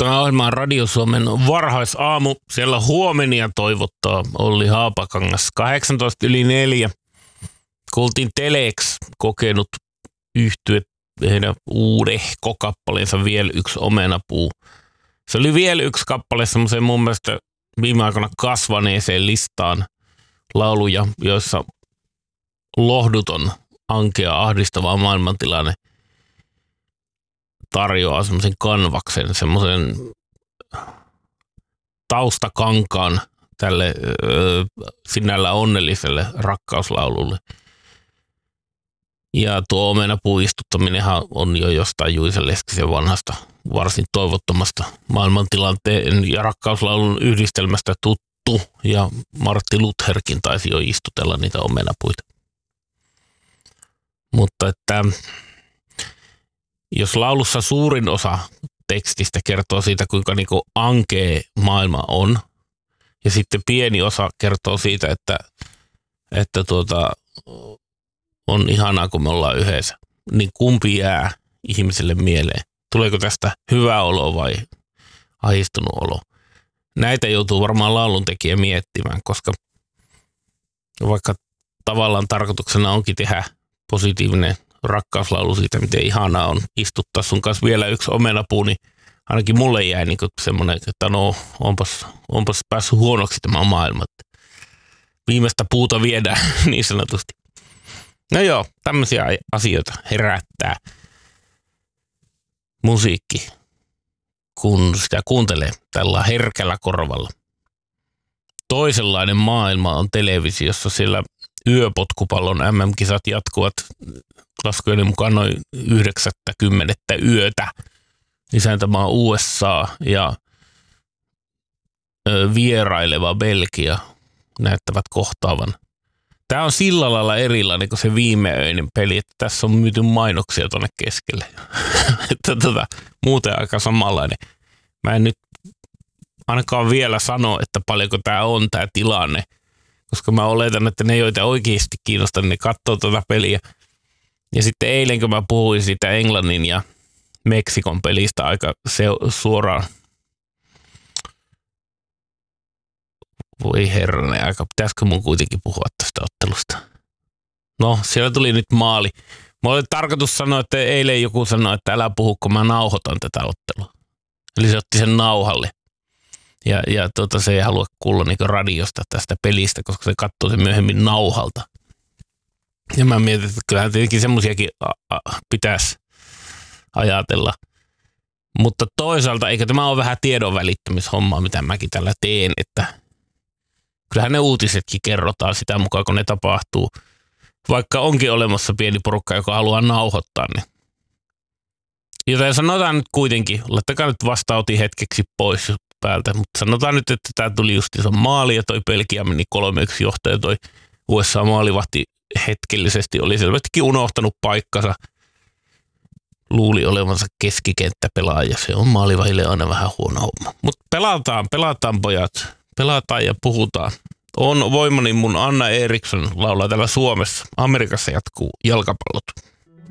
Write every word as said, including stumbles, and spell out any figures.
Tämä ohjelma on Radio Suomen varhaisaamu. Siellä huomenia toivottaa Olli Haapakangas. kahdeksantoista yli neljä. Kuultiin Telex, kokenut yhtye heidän uudehko kappaleensa Vielä yksi omenapuu. Se oli vielä yksi kappale semmoiseen mun mielestä viime aikoina kasvaneeseen listaan lauluja, joissa lohduton, ankea, ahdistava maailmantilanne tarjoaa semmoisen kanvaksen, semmoisen taustakankaan tälle ö, sinällä onnelliselle rakkauslaululle. Ja tuo omenapuu istuttaminenhan on jo jostain Juisa Leskisen vanhasta, varsin toivottomasta maailmantilanteen ja rakkauslaulun yhdistelmästä tuttu. Ja Martti Lutherkin taisi jo istutella niitä omenapuita. Mutta että jos laulussa suurin osa tekstistä kertoo siitä, kuinka niinku ankea maailma on, ja sitten pieni osa kertoo siitä, että, että tuota, on ihanaa, kun me ollaan yhdessä, niin kumpi jää ihmiselle mieleen? Tuleeko tästä hyvä olo vai ahdistunut olo? Näitä joutuu varmaan lauluntekijä miettimään, koska vaikka tavallaan tarkoituksena onkin tehdä positiivinen rakkauslaulu siitä, miten ihanaa on istuttaa sun kanssa vielä yksi omenapuu, niin ainakin mulle jäi niin semmoinen, että no onpas, onpas päässyt huonoksi tämä maailma. Viimeistä puuta viedään niin sanotusti. No joo, tämmöisiä asioita herättää musiikki, kun sitä kuuntelee tällä herkällä korvalla. Toisenlainen maailma on televisiossa, siellä yöpotkupallon M M-kisat jatkuvat laskujeni mukaan noin yhdeksänkymmentä yötä. Isäntämaa U S A ja ö, vieraileva Belgia näyttävät kohtaavan. Tämä on sillä lailla erilainen kuin se viimeöinen peli, että tässä on myyty mainoksia tuonne keskelle. että tota, muuten aika samanlainen. Mä en nyt ainakaan vielä sano, että paljonko tämä on tämä tilanne, koska mä oletan, että ne, joita oikeasti kiinnostaa, niin ne katsoo tuota peliä. Ja sitten eilen, kun mä puhuin siitä Englannin ja Meksikon pelistä aika se, suoraan. Voi herranen aika, pitäisikö mun kuitenkin puhua tästä ottelusta? No, siellä tuli nyt maali. Mä olin tarkoitus sanoa, että eilen joku sanoi, että älä puhu, kun mä nauhoitan tätä ottelua. Eli se otti sen nauhalle. Ja, ja tuota, se ei halua kuulla niin radiosta tästä pelistä, koska se katsoo sen myöhemmin nauhalta. Ja mä mietin, että kyllähän tietenkin semmoisiakin pitäisi ajatella. Mutta toisaalta, eikö tämä ole vähän tiedon välittämishommaa, mitä mäkin tällä teen, että kyllähän ne uutisetkin kerrotaan sitä mukaan, kun ne tapahtuu. Vaikka onkin olemassa pieni porukka, joka haluaa nauhoittaa ne. Joten sanotaan nyt kuitenkin, laittakaa nyt vastaanotin hetkeksi pois päältä, mutta sanotaan nyt, että tämä tuli justiinsa maali ja toi Belgia meni kolme yksi johtaja, toi U S A-maalivahti hetkellisesti oli selvästikin unohtanut paikkansa. Luuli olevansa keskikenttäpelaaja. Se on maalivahille aina vähän huono homma. Mutta pelataan, pelataan pojat. Pelataan ja puhutaan. On voimani mun Anna Eriksson laulaa täällä Suomessa. Amerikassa jatkuu jalkapallot.